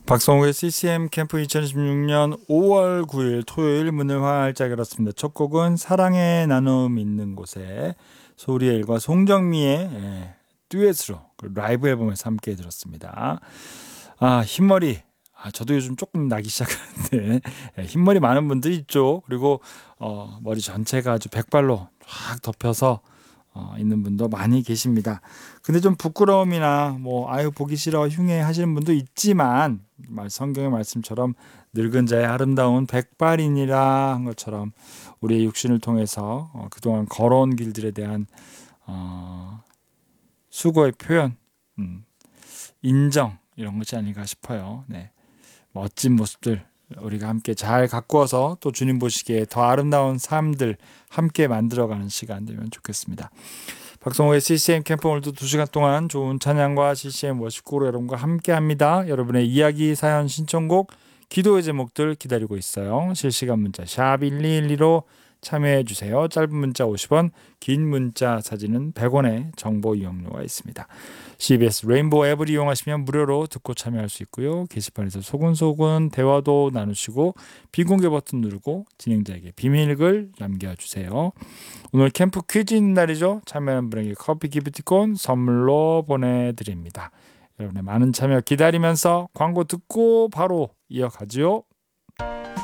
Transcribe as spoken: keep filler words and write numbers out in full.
박성호의 씨씨엠 캠프 이천이십육 년 오월 구일 토요일 문을 활짝 열었습니다. 첫 곡은 사랑의 나눔 있는 곳에 소리엘과 송정미의 예, 듀엣으로 그 라이브 앨범에서 함께 들었습니다. 아, 흰머리. 아, 저도 요즘 조금 나기 시작하는데 예, 흰머리 많은 분들 있죠. 그리고 어, 머리 전체가 아주 백발로 쫙 덮여서 어, 있는 분도 많이 계십니다. 근데 좀 부끄러움이나 뭐 아유 보기 싫어 흉해 하시는 분도 있지만 말 성경의 말씀처럼 늙은 자의 아름다운 백발이니라 한 것처럼 우리의 육신을 통해서 어, 그동안 걸어온 길들에 대한 어, 수고의 표현, 음, 인정 이런 것이 아닌가 싶어요. 네. 멋진 모습들 우리가 함께 잘 가꾸어서 또 주님 보시기에 더 아름다운 삶들 함께 만들어가는 시간 되면 좋겠습니다. 박성호의 씨씨엠 캠프 오늘도 두 시간 동안 좋은 찬양과 씨씨엠 워십곡으로 여러분과 함께합니다. 여러분의 이야기, 사연, 신청곡, 기도의 제목들 기다리고 있어요. 실시간 문자 샵 일이일이로 참여해 주세요. 짧은 문자 오십 원, 긴 문자 사진은 백 원의 정보 이용료가 있습니다. 씨비에스 레인보우 앱을 이용하시면 무료로 듣고 참여할 수 있고요. 게시판에서 소근소근 대화도 나누시고 비공개 버튼 누르고 진행자에게 비밀글 남겨주세요. 오늘 캠프 퀴즈 있는 날이죠. 참여하는 분에게 커피 기프티콘 선물로 보내드립니다. 여러분의 많은 참여 기다리면서 광고 듣고 바로 이어가죠.